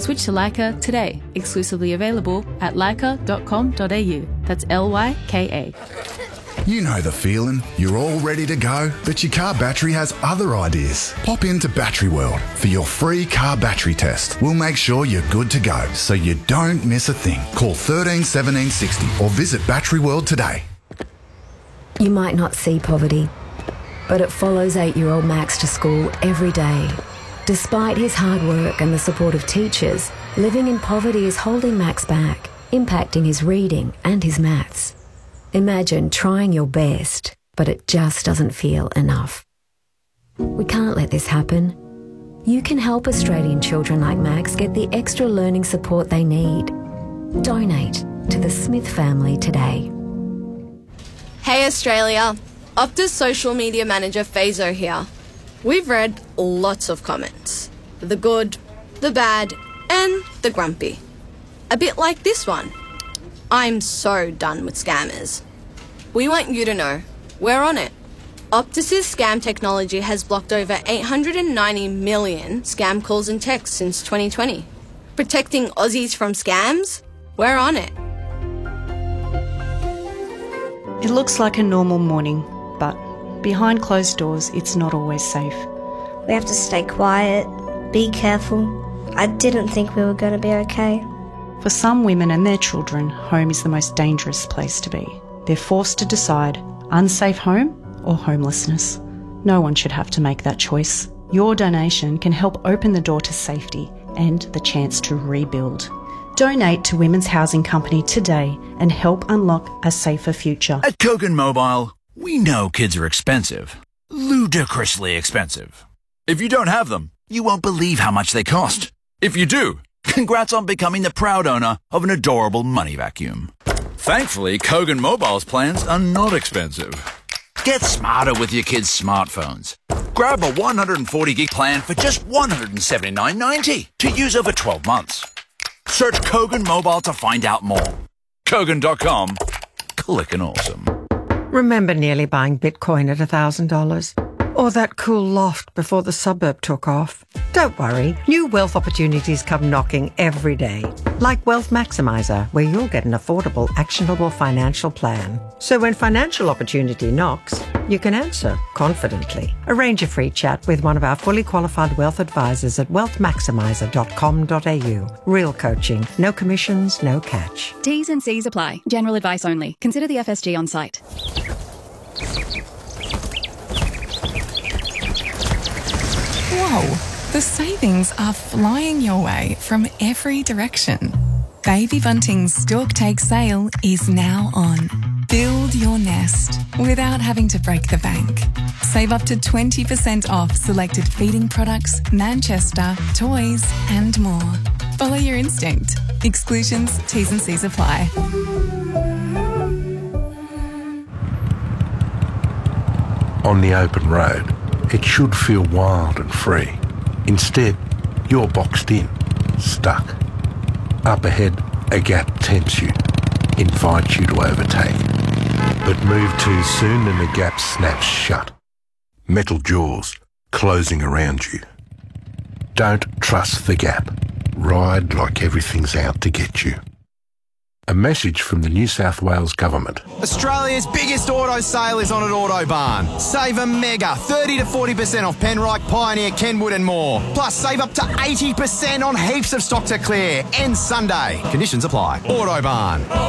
Switch to Leica today. Exclusively available at leica.com.au. That's LYKA. You know the feeling. You're all ready to go, but your car battery has other ideas. Pop into Battery World for your free car battery test. We'll make sure you're good to go, so you don't miss a thing. Call 13 17 60 or visit Battery World today. You might not see poverty, but it follows 8-year-old Max to school every day. Despite his hard work and the support of teachers, living in poverty is holding Max back, impacting his reading and his maths. Imagine trying your best, but it just doesn't feel enough. We can't let this happen. You can help Australian children like Max get the extra learning support they need. Donate to the Smith family today. Hey Australia, Optus social media manager Fazo here. We've read lots of comments. The good, the bad, and the grumpy. A bit like this one. I'm so done with scammers. We want you to know, we're on it. Optus's scam technology has blocked over 890 million scam calls and texts since 2020. Protecting Aussies from scams? We're on it. It looks like a normal morning, but behind closed doors, it's not always safe. We have to stay quiet, be careful. I didn't think we were going to be okay. For some women and their children, home is the most dangerous place to be. They're forced to decide unsafe home or homelessness. No one should have to make that choice. Your donation can help open the door to safety and the chance to rebuild. Donate to Women's Housing Company today and help unlock a safer future. At Kogan Mobile, we know kids are expensive. Ludicrously expensive. If you don't have them, you won't believe how much they cost. If you do, congrats on becoming the proud owner of an adorable money vacuum. Thankfully, Kogan Mobile's plans are not expensive. Get smarter with your kids' smartphones. Grab a 140 gig plan for just $179.90 to use over 12 months. Search Kogan Mobile to find out more. Kogan.com. Clickin' awesome. Remember nearly buying Bitcoin at $1,000? Or that cool loft before the suburb took off? Don't worry, new wealth opportunities come knocking every day. Like Wealth Maximizer, where you'll get an affordable, actionable financial plan. So when financial opportunity knocks, you can answer confidently. Arrange a free chat with one of our fully qualified wealth advisors at wealthmaximizer.com.au. Real coaching, no commissions, no catch. T's and C's apply. General advice only. Consider the FSG on site. Whoa, the savings are flying your way from every direction. Baby Bunting's Stork Take sale is now on. Build your nest without having to break the bank. Save up to 20% off selected feeding products, Manchester, toys and more. Follow your instinct. Exclusions, T's and C's apply. On the open road, it should feel wild and free. Instead, you're boxed in, stuck. Up ahead, a gap tempts you, invites you to overtake. But move too soon and the gap snaps shut. Metal jaws closing around you. Don't trust the gap. Ride like everything's out to get you. A message from the New South Wales Government. Australia's biggest auto sale is on at Autobarn. Save a mega 30 to 40% off Penrite, Pioneer, Kenwood and more. Plus save up to 80% on heaps of stock to clear. Ends Sunday. Conditions apply. Autobarn.